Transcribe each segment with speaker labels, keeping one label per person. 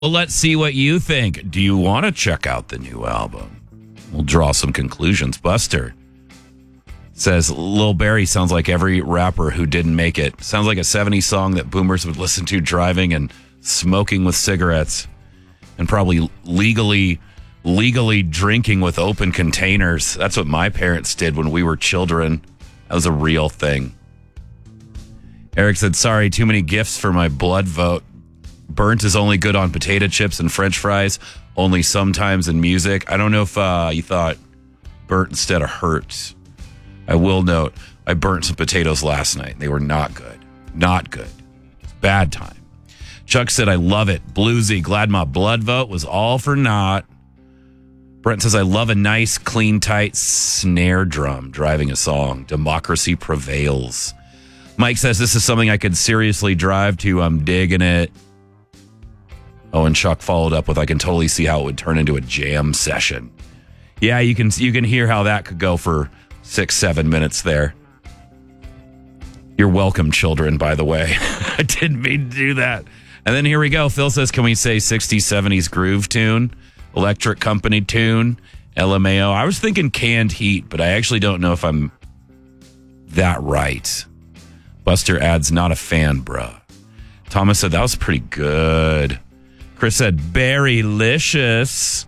Speaker 1: Well, let's see what you think. Do you want to check out the new album? We'll draw some conclusions. Buster says Lil Barry sounds like every rapper who didn't make it. Sounds like a 70s song that boomers would listen to driving and smoking with cigarettes and probably legally drinking with open containers. That's what my parents did when we were children. That was a real thing. Eric said, sorry, too many gifts for my blood vote. Burnt is only good on potato chips and French fries, only sometimes in music. I don't know if you thought burnt instead of hurt. I will note, I burnt some potatoes last night. They were not good. Not good. It's bad time. Chuck said, I love it. Bluesy. Glad my blood vote was all for naught. Brent says, I love a nice, clean, tight snare drum driving a song. Democracy prevails. Mike says, this is something I could seriously drive to. I'm digging it. Oh, and Chuck followed up with, I can totally see how it would turn into a jam session. Yeah, you can hear how that could go for 6-7 minutes there. You're welcome, children, by the way. I didn't mean to do that. And then here we go. Phil says, can we say 60s, 70s groove tune? Electric Company tune? LMAO? I was thinking Canned Heat, but I actually don't know if I'm that right. Buster adds, not a fan, bruh. Thomas said, that was pretty good. Chris said, Berrylicious.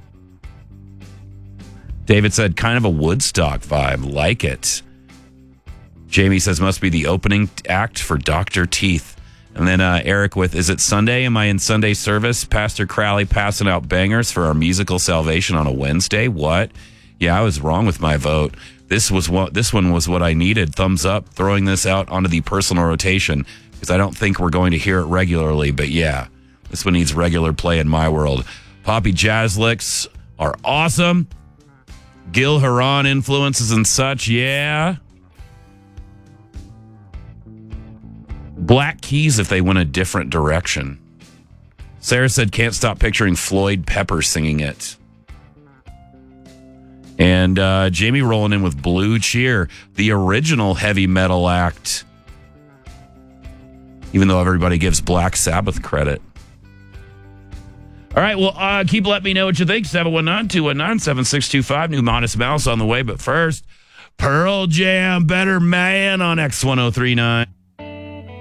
Speaker 1: David said, kind of a Woodstock vibe. Like it. Jamie says, must be the opening act for Dr. Teeth. And then Eric with, is it Sunday? Am I in Sunday service? Pastor Crowley passing out bangers for our musical salvation on a Wednesday? What? Yeah, I was wrong with my vote. This one was what I needed. Thumbs up. Throwing this out onto the personal rotation because I don't think we're going to hear it regularly. But yeah, this one needs regular play in my world. Poppy Jazz Licks are awesome. Gil Haran influences and such, yeah. Black Keys if they went a different direction. Sarah said, can't stop picturing Floyd Pepper singing it. And Jamie rolling in with Blue Cheer, the original heavy metal act. Even though everybody gives Black Sabbath credit. All right, well, keep letting me know what you think. 719-219-7625. New Modest Mouse on the way. But first, Pearl Jam, Better Man on X1039.